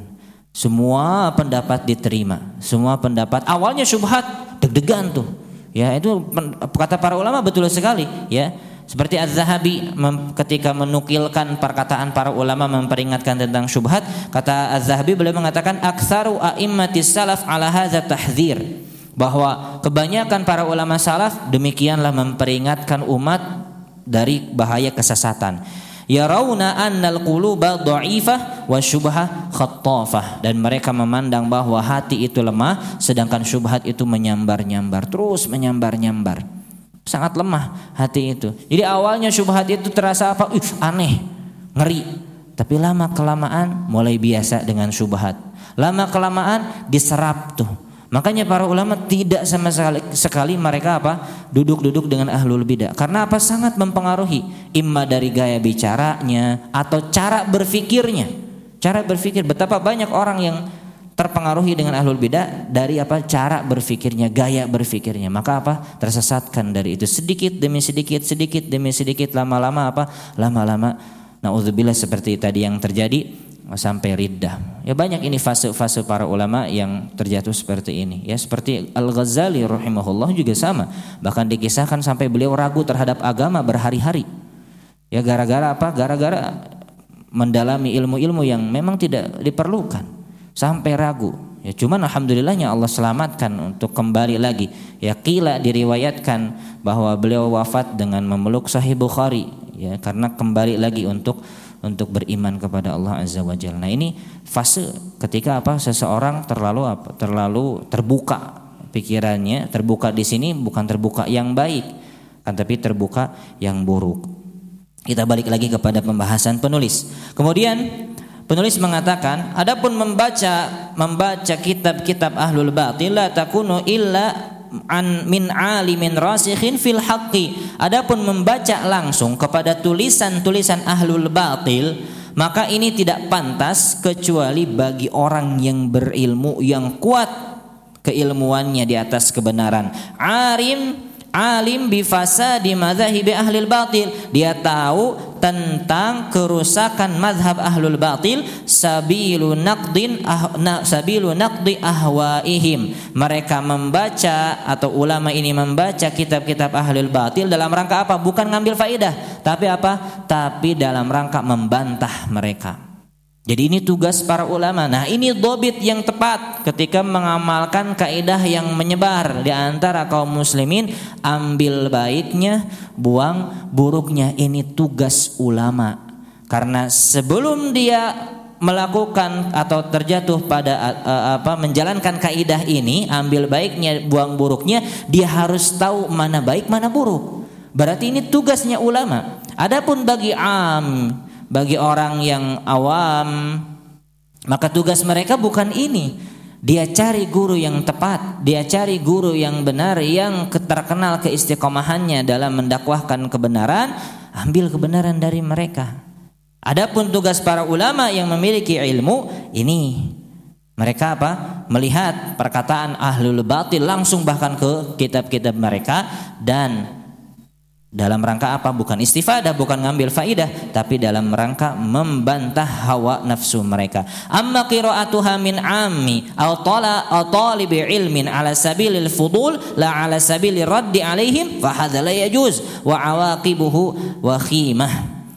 Semua pendapat diterima, semua pendapat awalnya syubhat, deg-degan tuh. Ya, itu kata para ulama betul sekali, ya. Seperti Az-Zahabi ketika menukilkan perkataan para ulama memperingatkan tentang syubhat, kata Az-Zahabi beliau mengatakan aktsaru a'immatis salaf ala hadza tahdzir, bahwa kebanyakan para ulama salaf demikianlah memperingatkan umat dari bahaya kesesatan. Yarawna annal quluba dha'ifah wa syubhah khattafah, dan mereka memandang bahwa hati itu lemah sedangkan syubhat itu menyambar-nyambar, terus menyambar-nyambar. Sangat lemah hati itu. Jadi awalnya syubhat itu terasa apa? Ih, aneh, ngeri. Tapi lama kelamaan mulai biasa dengan syubhat. Lama kelamaan diserap tuh. Makanya para ulama tidak sama sekali, sekali mereka apa? Duduk-duduk dengan ahlul bidah. Karena apa? Sangat mempengaruhi. Imma dari gaya bicaranya atau cara berfikirnya. Cara berfikir, betapa banyak orang yang terpengaruhi dengan ahlul bidah dari apa? Cara berfikirnya, gaya berfikirnya. Maka apa? Tersesatkan dari itu sedikit demi sedikit, sedikit demi sedikit, lama-lama apa? Lama-lama naudzubillah seperti tadi yang terjadi sampai riddah. Ya, banyak ini fase-fase para ulama yang terjatuh seperti ini. Ya, seperti Al-Ghazali rahimahullah juga sama. Bahkan dikisahkan sampai beliau ragu terhadap agama berhari-hari. Ya, gara-gara apa? Gara-gara mendalami ilmu-ilmu yang memang tidak diperlukan. Sampai ragu. Ya, cuman alhamdulillahnya Allah selamatkan untuk kembali lagi. Ya, qila diriwayatkan bahwa beliau wafat dengan memeluk Sahih Bukhari, ya, karena kembali lagi untuk untuk beriman kepada Allah Azza wa Jalla. Nah, ini fase ketika apa? Seseorang terlalu apa? Terlalu terbuka pikirannya, terbuka di sini bukan terbuka yang baik, kan, tapi terbuka yang buruk. Kita balik lagi kepada pembahasan penulis. Kemudian penulis mengatakan, adapun membaca membaca kitab-kitab ahlul batil la takunu illa an min alimin rasikhin fil haqqi. Adapun membaca langsung kepada tulisan-tulisan ahlul batil, maka ini tidak pantas kecuali bagi orang yang berilmu, yang kuat keilmuannya di atas kebenaran. Arim alim bi fasadi madzahibi ahlil batil, dia tahu tentang kerusakan mazhab ahlul batil, sabilu naqdin ah, na, sabilu naqdi ahwaihim. Mereka membaca atau ulama ini membaca kitab-kitab ahlul batil dalam rangka apa? Bukan ngambil faidah, tapi apa? Tapi dalam rangka membantah mereka. Jadi ini tugas para ulama. Nah, ini dhobit yang tepat ketika mengamalkan kaidah yang menyebar di antara kaum muslimin, ambil baiknya, buang buruknya. Ini tugas ulama. Karena sebelum dia melakukan atau terjatuh pada uh, apa menjalankan kaidah ini, ambil baiknya, buang buruknya, dia harus tahu mana baik, mana buruk. Berarti ini tugasnya ulama. Adapun bagi am, bagi orang yang awam, maka tugas mereka bukan ini. Dia cari guru yang tepat, dia cari guru yang benar, yang terkenal keistiqomahannya dalam mendakwahkan kebenaran, ambil kebenaran dari mereka. Adapun tugas para ulama yang memiliki ilmu ini, mereka apa? Melihat perkataan ahlul batil langsung bahkan ke kitab-kitab mereka, dan dalam rangka apa? Bukan istifadah, bukan ngambil faidah, tapi dalam rangka membantah hawa nafsu mereka. Amma qira'atuha min ammi aw tala aw talibi ilmin ala sabilil fudul la ala sabilir raddi alaihim fa hadza la yajuz wa awaqibuhu wa khimah.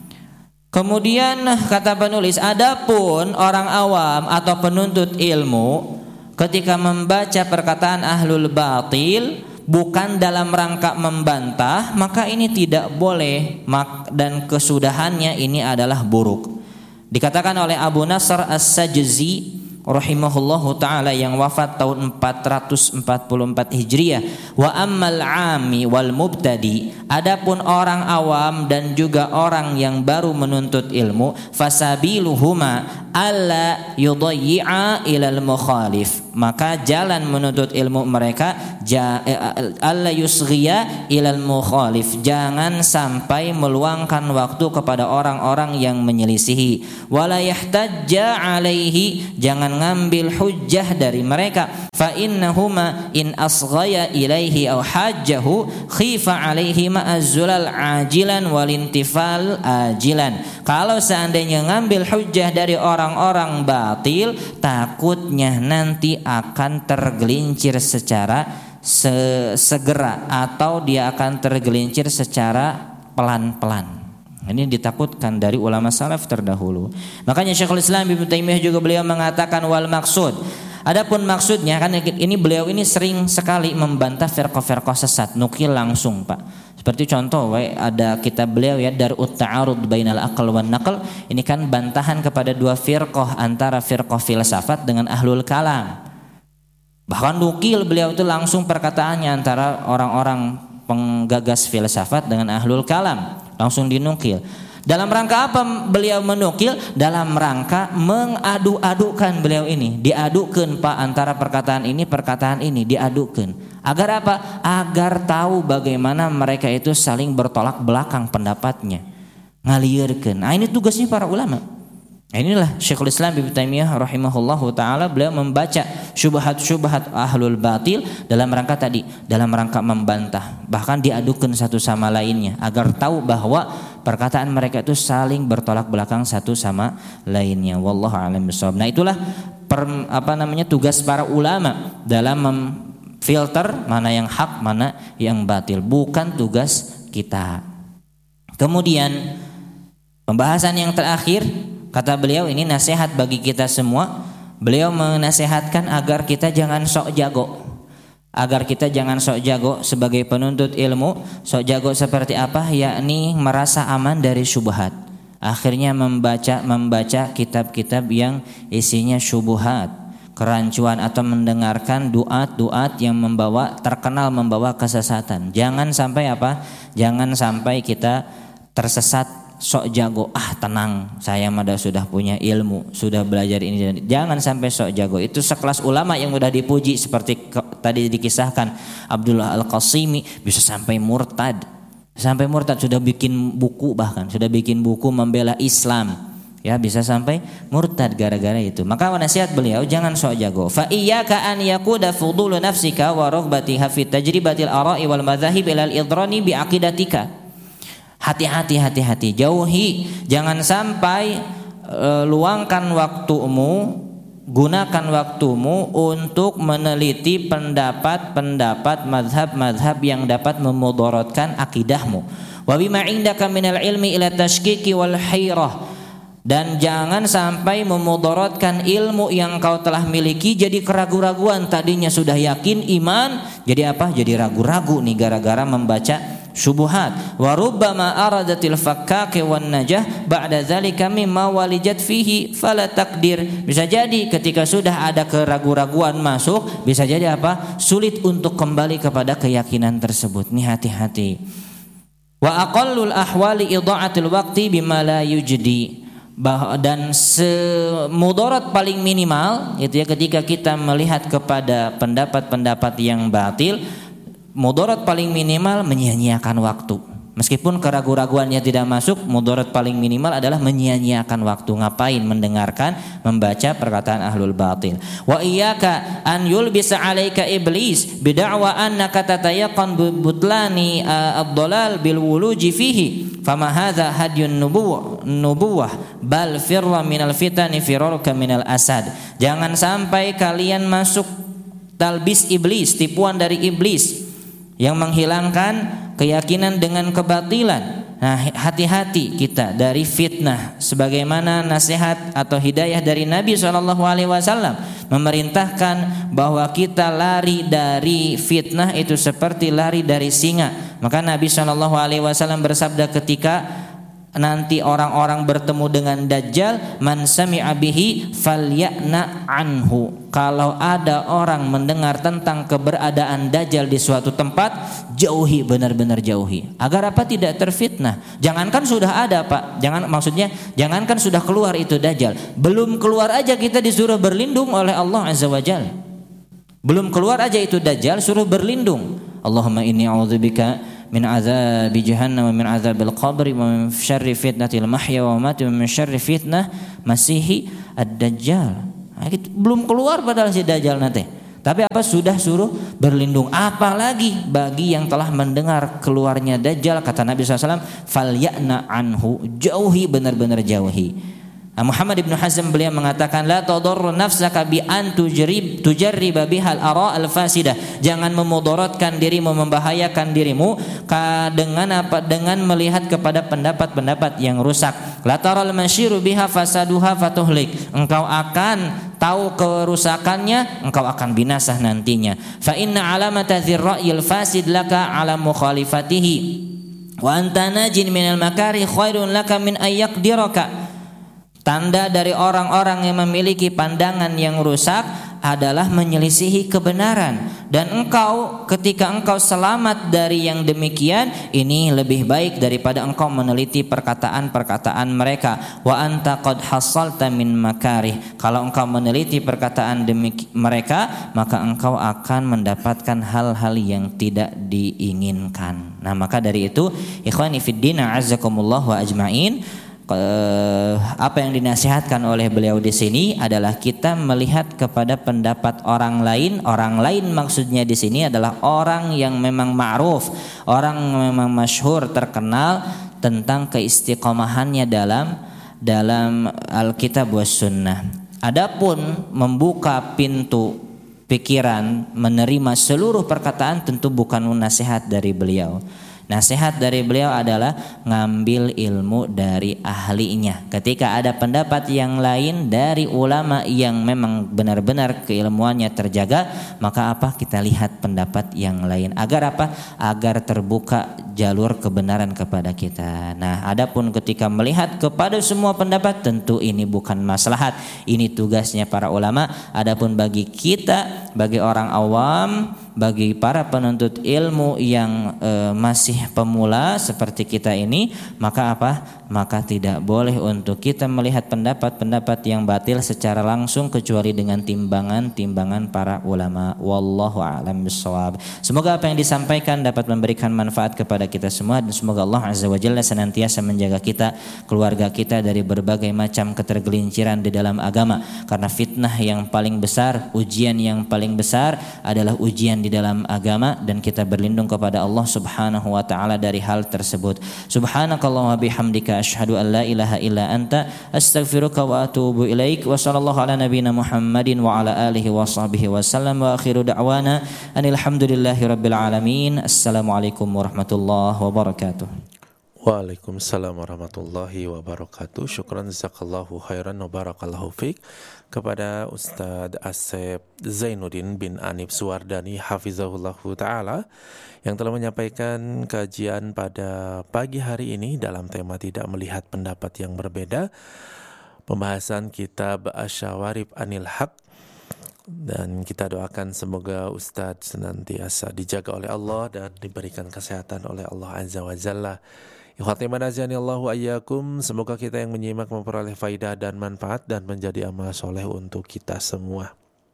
Kemudian kata penulis, adapun orang awam atau penuntut ilmu ketika membaca perkataan ahlul batil bukan dalam rangka membantah, maka ini tidak boleh, dan kesudahannya ini adalah buruk. Dikatakan oleh Abu Nasr As-Sajzi rahimahullahu taala yang wafat tahun empat ratus empat puluh empat Hijriah. Wa ammal 'ami wal mubtadi, adapun orang awam dan juga orang yang baru menuntut ilmu, fasabiluhuma alla yudayyi'a ilal mukhalif, maka jalan menuntut ilmu mereka ja, eh, alla yusghiya ilal mukhalif, jangan sampai meluangkan waktu kepada orang-orang yang menyelisihi. Wala yahtajja alaihi, jangan ngambil hujjah dari mereka. Fa innahuma in asghaya ilaihi aw hajjahu khifa alaihi ma'azzulal ajilan walintifal ajilan. Kalau seandainya ngambil hujjah dari orang-orang batil, takutnya nanti akan tergelincir secara se- segera atau dia akan tergelincir secara pelan-pelan. Ini ditakutkan dari ulama salaf terdahulu. Makanya Syekhul Islam Ibnu Taimiyah juga beliau mengatakan wal maksud. Adapun maksudnya, kan ini beliau ini sering sekali membantah firqah-firqah sesat, nukil langsung, Pak. Seperti contoh ada kitab beliau ya Dar'ut Ta'arud Bainal Aql wan Naql. Ini kan bantahan kepada dua firqah, antara firqah filsafat dengan ahlul kalam. Bahkan nukil beliau itu langsung perkataannya antara orang-orang penggagas filsafat dengan ahlul kalam, langsung dinukil. Dalam rangka apa beliau menukil? Dalam rangka mengadu-adukan beliau ini, diadukan Pak antara perkataan ini perkataan ini diadukan. Agar apa? Agar tahu bagaimana mereka itu saling bertolak belakang pendapatnya, ngalieurkeun. Nah, ini tugasnya para ulama. Nah, inilah Syekhul Islam Ibnu Taimiyah rahimahullahu taala, beliau membaca syubhat-syubhat ahlul batil dalam rangka tadi, dalam rangka membantah, bahkan diadukan satu sama lainnya agar tahu bahwa perkataan mereka itu saling bertolak belakang satu sama lainnya. Wallahu a'lam bishawab. Nah, itulah per, apa namanya tugas para ulama dalam memfilter mana yang hak, mana yang batil, bukan tugas kita. Kemudian pembahasan yang terakhir, kata beliau ini nasihat bagi kita semua. Beliau menasihatkan agar kita jangan sok jago. Agar kita jangan sok jago sebagai penuntut ilmu. Sok jago seperti apa? Yakni merasa aman dari syubhat. Akhirnya membaca membaca kitab-kitab yang isinya syubhat, kerancuan, atau mendengarkan duat-duat yang membawa terkenal membawa kesesatan. Jangan sampai apa? Jangan sampai kita tersesat sok jago, ah tenang, saya mah sudah punya ilmu, sudah belajar ini. Jangan sampai sok jago. Itu sekelas ulama yang sudah dipuji seperti ke, tadi dikisahkan Abdullah Al-Qasimi bisa sampai murtad. Sampai murtad, sudah bikin buku, bahkan sudah bikin buku membela Islam. Ya, bisa sampai murtad gara-gara itu. Maka nasihat beliau jangan sok jago. Fa iyyaka an yaquda fudulu nafsika wa raghbatiha fi tajribatil ara'i wal madzahib ila al-idrani bi aqidatika. Hati-hati, hati-hati, jauhi, jangan sampai e, luangkan waktumu, gunakan waktumu untuk meneliti pendapat-pendapat mazhab-mazhab yang dapat memudaratkan akidahmu. Wa bima indaka minal ilmi ila tashkiki wal hayrah, dan jangan sampai memudaratkan ilmu yang kau telah miliki jadi keraguan-raguan. Tadinya sudah yakin iman, jadi apa? Jadi ragu-ragu nih gara-gara membaca syubhat. Wa rubbama aradatil fakkake wan najah ba'da zalika mimma walijat fihi fala takdir. Bisa jadi ketika sudah ada keraguan-raguan masuk, bisa jadi apa? Sulit untuk kembali kepada keyakinan tersebut. Nih hati-hati. Wa aqallul ahwali idha'atul waqti bima la yujdi. Dan semudarat paling minimal itu ya ketika kita melihat kepada pendapat-pendapat yang batil, mudarat paling minimal menyia-nyiakan waktu. Meskipun keraguan-raguannya tidak masuk, mudarat paling minimal adalah menyia-nyiakan waktu. Ngapain? Mendengarkan, membaca perkataan ahlul batil. Wa iyyaka an yulbisa 'alaika iblis bid'awa annaka tatayaqqan butlani ad-dhalal bil wuluji fihi. Fama hadza hadyun nubuwah nubuwah bal firra minal fitani firaruka minal asad. Jangan sampai kalian masuk talbis iblis, tipuan dari iblis yang menghilangkan keyakinan dengan kebatilan. Nah, hati-hati kita dari fitnah. Sebagaimana nasihat atau hidayah dari Nabi shallallahu alaihi wasallam memerintahkan bahwa kita lari dari fitnah itu seperti lari dari singa. Maka Nabi shallallahu alaihi wasallam bersabda ketika nanti orang-orang bertemu dengan Dajjal, man sami'a bihi falya'na anhu. Kalau ada orang mendengar tentang keberadaan Dajjal di suatu tempat, jauhi, benar-benar jauhi. Agar apa? Tidak terfitnah. Jangankan sudah ada, Pak. Jangan, maksudnya jangankan sudah keluar itu Dajjal, belum keluar aja kita disuruh berlindung oleh Allah Azza wa Jalla. Belum keluar aja itu Dajjal suruh berlindung. Allahumma inni a'udzubika min azabi jahannam wa min azabil qabri wa min syarri fitnatil mahya wa mamati wa min syarri fitnah masihi ad-dajjal. Nah, gitu. Belum keluar padahal si Dajjal nanti. Tapi apa? Sudah suruh berlindung. Apalagi bagi yang telah mendengar keluarnya Dajjal, kata Nabi shallallahu alaihi wasallam, falya'na anhu, jauhi, benar-benar jauhi. Muhammad ibn Hazm beliau mengatakan, la tadarru nafsaka bi an tujrib tujarriba bihal ara al fasidah. Jangan memudaratkan dirimu, membahayakan dirimu dengan apa? Dengan melihat kepada pendapat-pendapat yang rusak. La taral masyiru biha fasaduha fatuhlik. Engkau akan tahu kerusakannya, engkau akan binasa nantinya. Fa inna alamata dzirra'il fasid laka ala mukhalifatihi wa anta najin minal makari khairun laka min ayyaqdiraka. Tanda dari orang-orang yang memiliki pandangan yang rusak adalah menyelisihi kebenaran, dan engkau ketika engkau selamat dari yang demikian, ini lebih baik daripada engkau meneliti perkataan-perkataan mereka. Wa anta qad hasalta min makarih. Kalau engkau meneliti perkataan demiki- mereka, maka engkau akan mendapatkan hal-hal yang tidak diinginkan. Nah, maka dari itu ikhwani fiddin a'azzakumullah wa ajmain, apa yang dinasihatkan oleh beliau di sini adalah kita melihat kepada pendapat orang lain. Orang lain maksudnya di sini adalah orang yang memang ma'ruf, orang yang memang masyhur, terkenal tentang keistiqomahannya dalam dalam Alkitab was Sunnah. Adapun membuka pintu pikiran menerima seluruh perkataan tentu bukan nasihat dari beliau. Nasihat dari beliau adalah ngambil ilmu dari ahlinya. Ketika ada pendapat yang lain dari ulama yang memang benar-benar keilmuannya terjaga, maka apa? Kita lihat pendapat yang lain. Agar apa? Agar terbuka jalur kebenaran kepada kita. Nah, adapun ketika melihat kepada semua pendapat, tentu ini bukan maslahat. Ini tugasnya para ulama. Adapun bagi kita, bagi orang awam, bagi para penuntut ilmu yang e, masih pemula seperti kita ini, maka apa? Maka tidak boleh untuk kita melihat pendapat-pendapat yang batil secara langsung kecuali dengan timbangan-timbangan para ulama. Wallahu a'lam bishawab. Semoga apa yang disampaikan dapat memberikan manfaat kepada kita semua, dan semoga Allah Azza wa Jalla senantiasa menjaga kita, keluarga kita dari berbagai macam ketergelinciran di dalam agama. Karena fitnah yang paling besar, ujian yang paling besar adalah ujian di dalam agama, dan kita berlindung kepada Allah Subhanahu wa taala dari hal tersebut. Subhanakallahumma bihamdika asyhadu an la ilaha illa anta astaghfiruka wa atubu ilaik. Wa sallallahu ala nabiyyina Muhammadin wa ala alihi wa sahbihi wasallam. Wa akhiru da'wana anil hamdulillahi rabbil alamin. Assalamualaikum warahmatullahi wabarakatuh. Waalaikumsalam warahmatullahi wabarakatuh. Syukran jazakallahu khairan wa barakallahu fiik kepada Ustadz Asep Zainuddin bin Anif Suwardani hafizahullahu ta'ala yang telah menyampaikan kajian pada pagi hari ini dalam tema tidak melihat pendapat yang berbeda, pembahasan kitab Asyawarib Anil Haq. Dan kita doakan semoga Ustadz senantiasa dijaga oleh Allah dan diberikan kesehatan oleh Allah Azza wa Jalla. Ikhwatiman azanillahu ayyakum, semoga kita yang menyimak memperoleh faidah dan manfaat dan menjadi amal soleh untuk kita semua.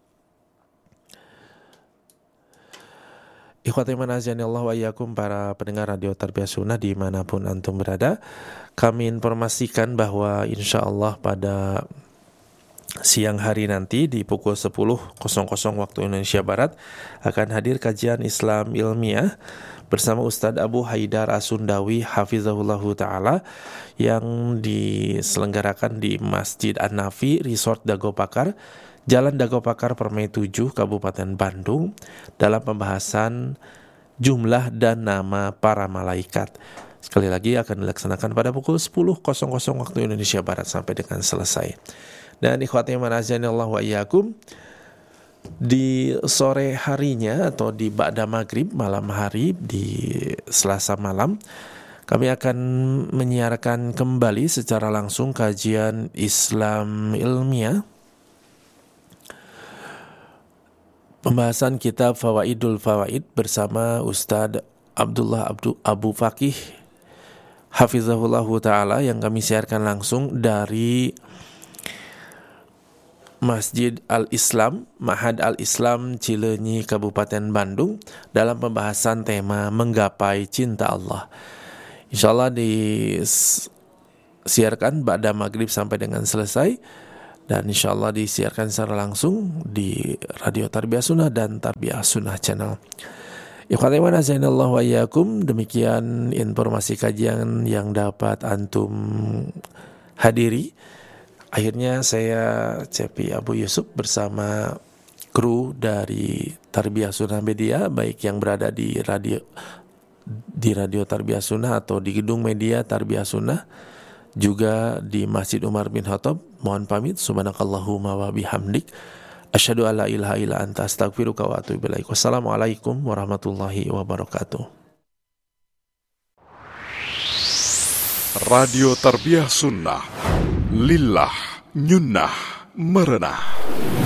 Ikhwatiman azanillahu ayyakum, para pendengar radio Tarbiyah Sunnah dimanapun antum berada, kami informasikan bahwa insya Allah pada siang hari nanti di pukul sepuluh waktu Indonesia Barat akan hadir kajian Islam ilmiah bersama Ustadz Abu Haidar Asundawi hafizahullahu ta'ala yang diselenggarakan di Masjid An-Nafi Resort Dago Pakar, Jalan Dago Pakar Permai tujuh, Kabupaten Bandung, dalam pembahasan jumlah dan nama para malaikat. Sekali lagi akan dilaksanakan pada pukul sepuluh waktu Indonesia Barat sampai dengan selesai. Dan ikhwati man azanillahu wa iyyakum, di sore harinya atau di ba'da maghrib, malam hari, di Selasa malam, Kami akan menyiarkan kembali secara langsung kajian Islam ilmiah, pembahasan kitab Fawaidul Fawaid bersama Ustadz Abdullah Abdu Abu Fakih Hafizahullahu Ta'ala, yang kami siarkan langsung dari Masjid Al-Islam, Ma'had Al-Islam Cileunyi, Kabupaten Bandung, dalam pembahasan tema Menggapai Cinta Allah. InsyaAllah disiarkan ba'da maghrib sampai dengan selesai, dan insyaAllah disiarkan secara langsung di Radio Tarbiyah Sunnah dan Tarbiyah Sunnah Channel. Ikhwati wa nazainallahu wa iyyakum, demikian informasi kajian yang dapat antum hadiri. Akhirnya saya Cepi Abu Yusuf bersama kru dari Tarbiyah Sunnah Media, baik yang berada di radio di Radio Tarbiyah Sunnah atau di gedung media Tarbiyah Sunnah, juga di Masjid Umar bin Khattab. Mohon pamit. Subhanakallahumma wa bihamdik, asyhadu alla ilaha illa anta, astaghfiruka wa atubu ilaik. Wassalamualaikum warahmatullahi wabarakatuh. Radio Tarbiyah Sunnah, lillah nyunnah merenah.